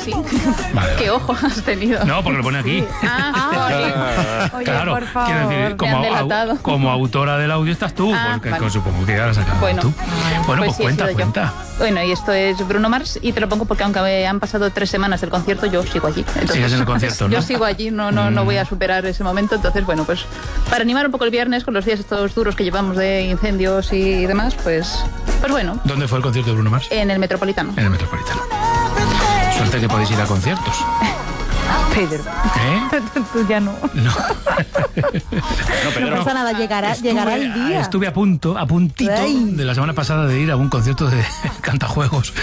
sí. Vale. ¿Qué ojo has tenido? No, porque lo pone aquí. Oye, Claro, por favor. quiero decir, Me han delatado. como autora del audio estás tú, porque vale. supongo que ya la has sacado Bueno. tú. Bueno, pues sí, he cuenta, sido yo. cuenta. Bueno, y esto es Bruno Mars, y te lo pongo porque aunque han pasado 3 semanas del concierto, yo sigo allí. Entonces, Sigues en el concierto, ¿no? Yo sigo allí, no voy a superar ese momento. Entonces, bueno, pues para animar un poco el viernes con los días estos duros que llevamos de incendios y demás, pues bueno, ¿Dónde fue el concierto de Bruno Mars? en el Metropolitano. En el Metropolitano. Suerte que podéis ir a conciertos. Pedro, ¿Eh? tú ya no. No. No, Pedro, No pasa nada, llegará el día. Estuve a puntito Ay. de la semana pasada de ir a un concierto de cantajuegos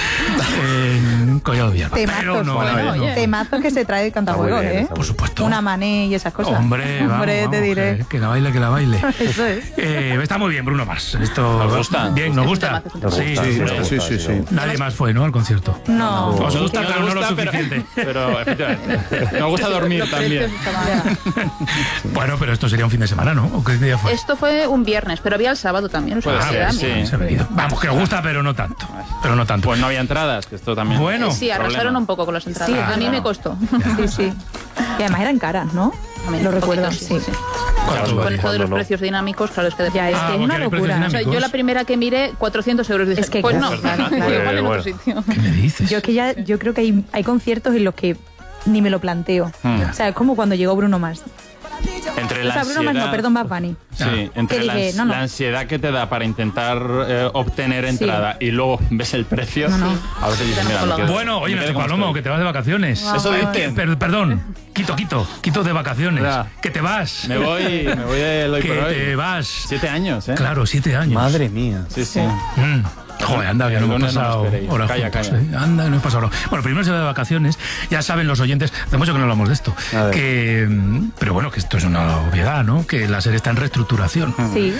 en Collado Villalba. Pero no, bueno, no. oye. Temazos que se trae el cantajuegos, bien, ¿eh? está muy Por supuesto. Una mané y esas cosas. Hombre, vamos, te vamos, diré. que la baile, que la baile. Eso es. Está muy bien, Bruno Mars. Esto ¿Nos gusta? Bien, nos gusta. Nos Sí, gusta, sí, sí. Nadie más fue, ¿no? Al concierto. No. Os gusta, no pero no lo gusta, suficiente. pero efectivamente. Nos gusta dormir Los también. precios estaban- Bueno, pero esto sería un fin de semana, ¿no? ¿O qué día fue? Esto fue un viernes, pero había el sábado también. O sea, Puede que ser, era, sí. mira. Se ha venido. Vamos, que os gusta, pero no tanto. Pero no tanto. Pues no había entradas, que esto también. Bueno. Sí, arrasaron problema. un poco con las entradas. Sí, A mí claro. me costó. Sí, sí. Y además eran caras, ¿no? También, Lo un recuerdo, poquito, sí. ¿Cuánto Con valía? esto de los no. precios dinámicos, claro, es que Ya, es Ah, que es porque una hay precios locura. dinámicos. O sea, yo la primera que miré, 400 euros. Dices, Es que pues claro, no, claro, claro. igual en Bueno. otro sitio. ¿Qué me dices? Yo es que yo creo que hay conciertos en los que ni me lo planteo. O sea, es como cuando llegó Bruno Mars. Entre O la sea, Bruno Mars, no, ansiedad- perdón, Bad Bunny. Sí, entre Que dije, no. la ansiedad que te da para intentar obtener Sí. entrada y luego ves el precio, No. a veces dices, mira, me quedo- Bueno, oye, me quedo Nacho como Palomo, estoy. que te vas de vacaciones. Eso dicen. Perdón, quito de vacaciones. Ya. Que te vas. Me voy de hoy Que por hoy. te vas. 7 años, ¿eh? Claro, 7 años. Madre mía. Sí, sí. Mm. Joder, anda, que El no hemos lunes no me pasado esperéis. horas Calla, juntos, calla. ¿eh? Anda, que no hemos pasado horas. Bueno, primero se va de vacaciones. Ya saben los oyentes, hace mucho que no hablamos de esto. A ver. Pero bueno, que esto es una obviedad, ¿no? Que la serie está en reestructuración. Sí.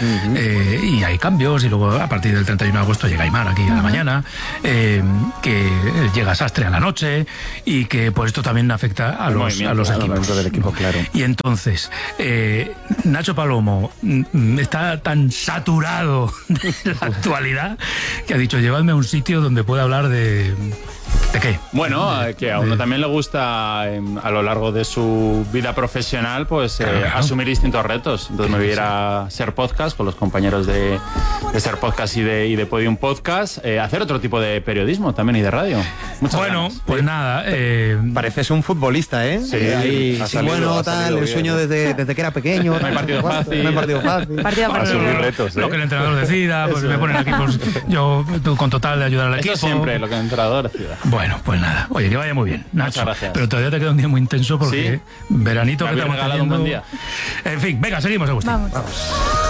Y hay cambios, y luego a partir del 31 de agosto llega Aymar aquí a la mañana, que llega Sastre a la noche, y que por esto también afecta a los movimiento, equipos. Al momento del equipo, claro. Y entonces, Nacho Palomo está tan saturado de la actualidad que ha dicho, llevadme a un sitio donde pueda hablar de... ¿De qué? Bueno, que a uno también le gusta a lo largo de su vida profesional pues Claro. asumir distintos retos. Entonces me voy a ir a Ser Podcast con los compañeros de Ser Podcast y de Podium Podcast, hacer otro tipo de periodismo también y de radio. Muchas Bueno, ganas. pues nada, Pareces un futbolista, ¿eh? Sí, Ahí, ha sí, salido- bueno, ha tal, salido el bien. sueño desde que era pequeño. No hay partido fácil. No hay partido fácil. Partido a partido. Asumir retos, lo que el entrenador decida, pues me ponen aquí, pues yo con total de ayudar al Eso equipo. siempre, lo que el entrenador decida. Bueno, pues nada. Oye, que vaya muy bien, Nacho. Muchas gracias. Pero todavía te queda un día muy intenso porque Sí. veranito Me que habéis estamos regalado un teniendo. buen día. En fin, venga, seguimos, Agustín. Vamos.